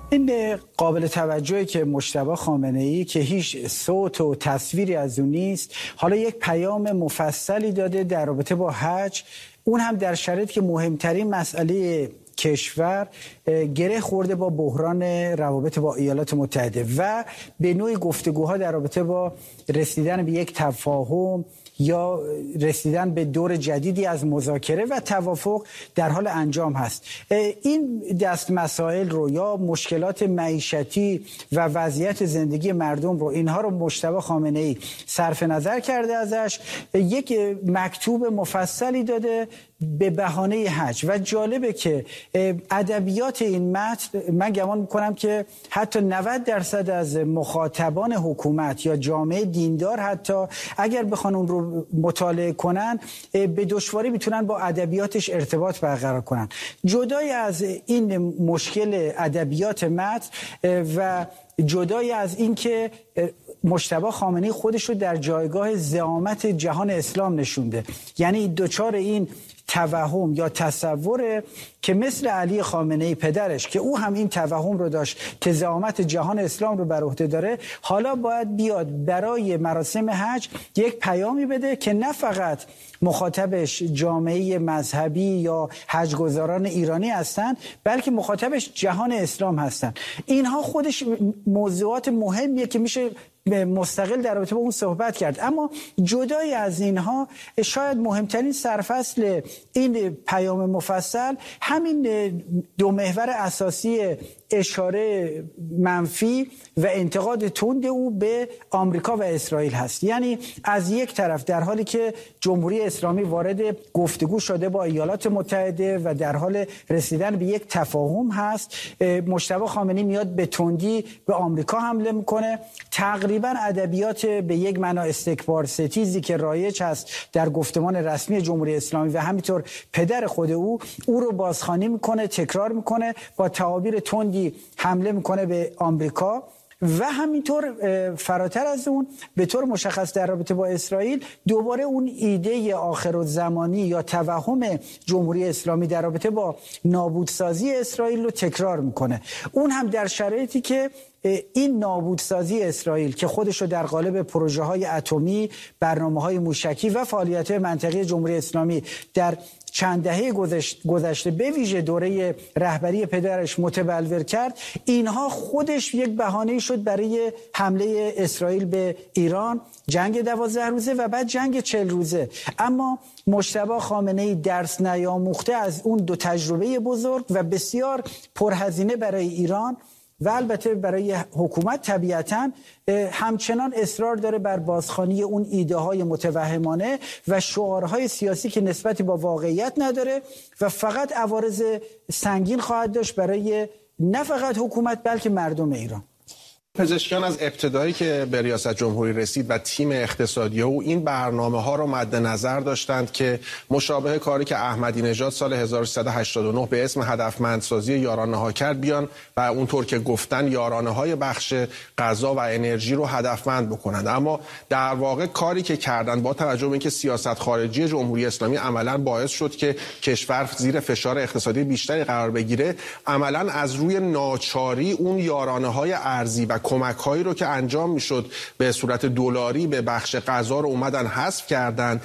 این قابل توجهی که مجتبی خامنه‌ای که هیچ صوت و تصویری از اون نیست، حالا یک پیام مفصلی داده در رابطه با حج، اون هم در شرایطی که مهمترین مسئله کشور گره خورده با بحران روابط با ایالات متحده و به نوعی گفتگوها در رابطه با رسیدن به یک تفاهم یا رسیدن به دور جدیدی از مذاکره و توافق در حال انجام هست. این دست مسائل رو یا مشکلات معیشتی و وضعیت زندگی مردم رو، اینها رو مجتبی خامنه‌ای صرف نظر کرده ازش یک مکتوب مفصلی داده به بهانه حج و جالبه که ادبیات این متن، من گمان میکنم که حتی 90% از مخاطبان حکومت یا جامعه دیندار حتی اگر بخوان اون رو مطالعه کنن به دشواری میتونن با ادبیاتش ارتباط برقرار کنن. جدای از این مشکل ادبیات متن و جدای از این که مجتبی خامنه‌ای خودش رو در جایگاه زعامت جهان اسلام نشونده، یعنی دوچار این توهم یا تصور که مثل علی خامنه‌ای پدرش که او هم این توهم رو داشت که زعامت جهان اسلام رو بر عهده داره، حالا باید بیاد برای مراسم حج یک پیامی بده که نه فقط مخاطبش جامعه مذهبی یا حج‌گزاران ایرانی هستند، بلکه مخاطبش جهان اسلام هستند. اینها خودش موضوعات مهمیه که میشه مستقل در رابطه با اون صحبت کرد. اما جدای از اینها شاید مهمترین سرفصل این پیام مفصل همین دو محور اساسی اشاره منفی و انتقاد تند او به آمریکا و اسرائیل هست. یعنی از یک طرف در حالی که جمهوری اسلامی وارد گفتگو شده با ایالات متحده و در حال رسیدن به یک تفاهم هست، مجتبی خامنه‌ای میاد به تندی به آمریکا حمله میکنه. تقریبا ادبیات به یک معنا استکبار ستیزی که رایج هست در گفتمان رسمی جمهوری اسلامی و همینطور پدر خود او رو بازخوانی میکنه، تکرار میکنه، با تعابیر تندی حمله میکنه به آمریکا و همینطور فراتر از اون به طور مشخص در رابطه با اسرائیل دوباره اون ایده آخرالزمانی یا توهم جمهوری اسلامی در رابطه با نابودسازی اسرائیل رو تکرار میکنه. اون هم در شرایطی که این نابودسازی اسرائیل که خودش رو در قالب پروژه‌های اتمی، برنامه‌های موشکی و فعالیت‌های منطقی جمهوری اسلامی در چند دهه گذشته به ویژه دوره رهبری پدرش متبلور کرد، اینها خودش یک بهانه شد برای حمله اسرائیل به ایران، جنگ 12 روزه و بعد جنگ 40 روزه. اما مجتبی خامنه‌ای درس نیاموخته از اون دو تجربه بزرگ و بسیار پرهزینه برای ایران و البته برای حکومت طبیعتاً همچنان اصرار داره بر بازخوانی اون ایده های متوهمانه و شعارهای سیاسی که نسبتی با واقعیت نداره و فقط عوارض سنگین خواهد داشت برای نه فقط حکومت بلکه مردم ایران. پزشکیان از ابتدایی که به ریاست جمهوری رسید و تیم اقتصادی او این برنامه‌ها رو مد نظر داشتند که مشابه کاری که احمدی نژاد سال 1389 به اسم هدفمندسازی یارانه‌ها کرد بیان و اونطور که گفتن یارانه‌های بخش غذا و انرژی رو هدفمند بکنند. اما در واقع کاری که کردند با توجه به اینکه سیاست خارجی جمهوری اسلامی عملاً باعث شد که کشور زیر فشار اقتصادی بیشتری قرار بگیره، عملاً از روی ناچاری اون یارانه‌های ارزی و کمک‌هایی رو که انجام می‌شد به صورت دلاری به بخش غذا رو اومدن حذف کردن